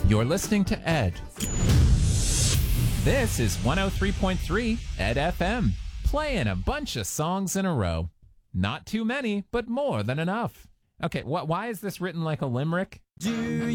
You're listening to Ed. This is 103.3 Ed FM, playing a bunch of songs in a row. Not too many, but more than enough. Okay, why is this written like a limerick? Do